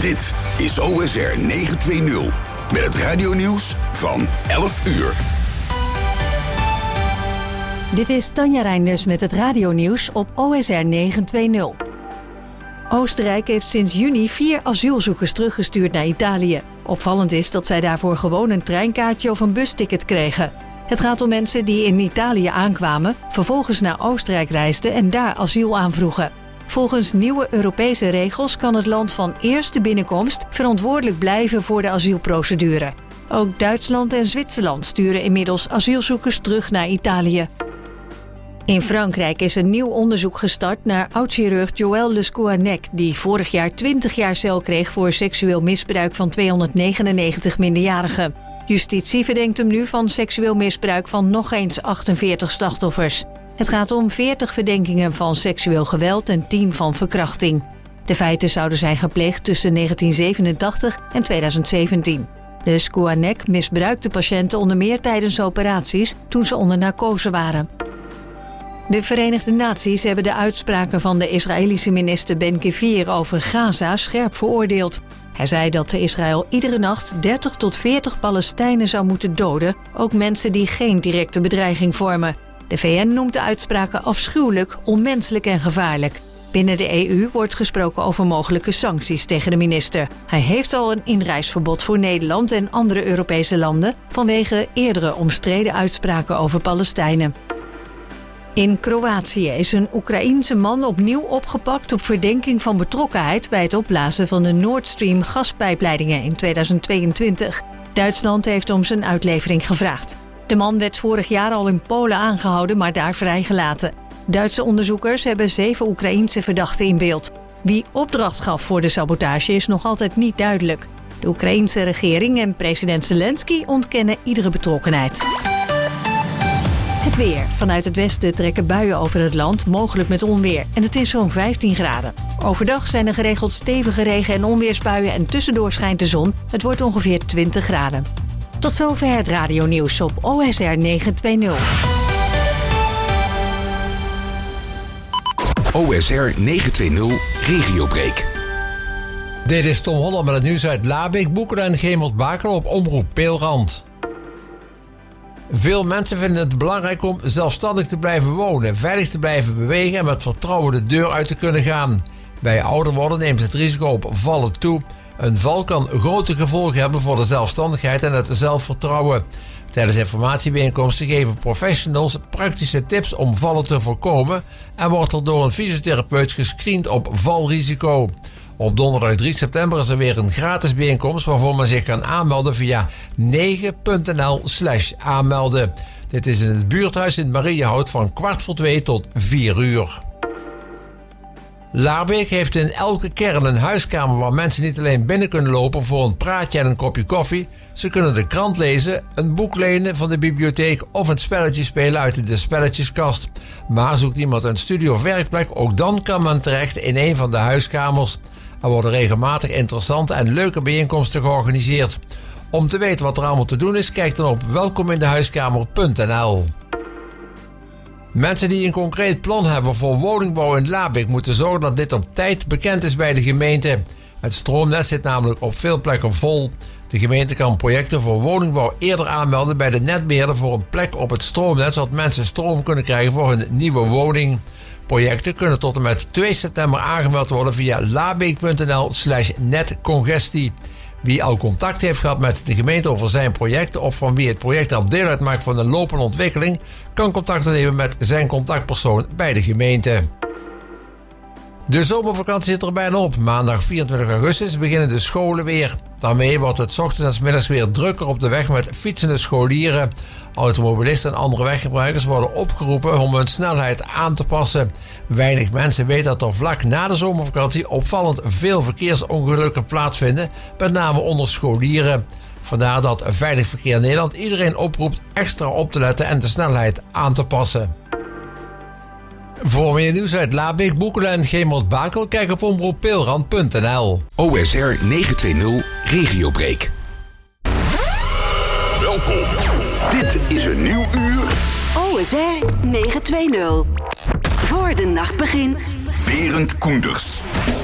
Dit is OSR 920 met het radionieuws van 11 uur. Dit is Tanja Reinders met het radionieuws op OSR 920. Oostenrijk heeft sinds juni 4 asielzoekers teruggestuurd naar Italië. Opvallend is dat zij daarvoor gewoon een treinkaartje of een busticket kregen. Het gaat om mensen die in Italië aankwamen, vervolgens naar Oostenrijk reisden en daar asiel aanvroegen. Volgens nieuwe Europese regels kan het land van eerste binnenkomst verantwoordelijk blijven voor de asielprocedure. Ook Duitsland en Zwitserland sturen inmiddels asielzoekers terug naar Italië. In Frankrijk is een nieuw onderzoek gestart naar oud-chirurg Joël Lescouanec, die vorig jaar 20 jaar cel kreeg voor seksueel misbruik van 299 minderjarigen. Justitie verdenkt hem nu van seksueel misbruik van nog eens 48 slachtoffers. Het gaat om 40 verdenkingen van seksueel geweld en 10 van verkrachting. De feiten zouden zijn gepleegd tussen 1987 en 2017. Lescouanec misbruikte patiënten onder meer tijdens operaties toen ze onder narcose waren. De Verenigde Naties hebben de uitspraken van de Israëlische minister Ben-Gvir over Gaza scherp veroordeeld. Hij zei dat Israël iedere nacht 30 tot 40 Palestijnen zou moeten doden, ook mensen die geen directe bedreiging vormen. De VN noemt de uitspraken afschuwelijk, onmenselijk en gevaarlijk. Binnen de EU wordt gesproken over mogelijke sancties tegen de minister. Hij heeft al een inreisverbod voor Nederland en andere Europese landen vanwege eerdere omstreden uitspraken over Palestijnen. In Kroatië is een Oekraïense man opnieuw opgepakt op verdenking van betrokkenheid bij het opblazen van de Nord Stream gaspijpleidingen in 2022. Duitsland heeft om zijn uitlevering gevraagd. De man werd vorig jaar al in Polen aangehouden, maar daar vrijgelaten. Duitse onderzoekers hebben 7 Oekraïense verdachten in beeld. Wie opdracht gaf voor de sabotage is nog altijd niet duidelijk. De Oekraïense regering en president Zelensky ontkennen iedere betrokkenheid. Het weer. Vanuit het westen trekken buien over het land, mogelijk met onweer. En het is zo'n 15 graden. Overdag zijn er geregeld stevige regen- en onweersbuien en tussendoor schijnt de zon. Het wordt ongeveer 20 graden. Tot zover het radionieuws op OSR 920. OSR 920 Regiobreak. Dit is Tom Holland met het nieuws uit Labeek, Boekeren en Gemert-Bakel op Omroep Peelrand. Veel mensen vinden het belangrijk om zelfstandig te blijven wonen, veilig te blijven bewegen en met vertrouwen de deur uit te kunnen gaan. Bij ouder worden neemt het risico op vallen toe. Een val kan grote gevolgen hebben voor de zelfstandigheid en het zelfvertrouwen. Tijdens informatiebijeenkomsten geven professionals praktische tips om vallen te voorkomen en wordt er door een fysiotherapeut gescreend op valrisico. Op donderdag 3 september is er weer een gratis bijeenkomst waarvoor men zich kan aanmelden via 9.nl/aanmelden. Dit is in het buurthuis in het Mariahout van 2:15 tot 4 uur. Laarbeek heeft in elke kern een huiskamer waar mensen niet alleen binnen kunnen lopen voor een praatje en een kopje koffie. Ze kunnen de krant lezen, een boek lenen van de bibliotheek of een spelletje spelen uit de spelletjeskast. Maar zoekt iemand een studie- of werkplek, ook dan kan men terecht in een van de huiskamers. Er worden regelmatig interessante en leuke bijeenkomsten georganiseerd. Om te weten wat er allemaal te doen is, kijk dan op welkomindehuiskamer.nl. Mensen die een concreet plan hebben voor woningbouw in Labeek moeten zorgen dat dit op tijd bekend is bij de gemeente. Het stroomnet zit namelijk op veel plekken vol. De gemeente kan projecten voor woningbouw eerder aanmelden bij de netbeheerder voor een plek op het stroomnet, zodat mensen stroom kunnen krijgen voor hun nieuwe woning. Projecten kunnen tot en met 2 september aangemeld worden via labeek.nl/netcongestie. Wie al contact heeft gehad met de gemeente over zijn project of van wie het project al deel uitmaakt van de lopende ontwikkeling, kan contact nemen met zijn contactpersoon bij de gemeente. De zomervakantie zit er bijna op. Maandag 24 augustus beginnen de scholen weer. Daarmee wordt het 's ochtends en 's middags weer drukker op de weg met fietsende scholieren. Automobilisten en andere weggebruikers worden opgeroepen om hun snelheid aan te passen. Weinig mensen weten dat er vlak na de zomervakantie opvallend veel verkeersongelukken plaatsvinden, met name onder scholieren. Vandaar dat Veilig Verkeer Nederland iedereen oproept extra op te letten en de snelheid aan te passen. Voor meer nieuws uit Labeek, Boekelen en Gemert-Bakel, kijk op omroeppeelrand.nl. OSR 920 Regiobreak. Welkom. Dit is een nieuw uur. OSR 920. Voor de nacht begint. Berend Koenders.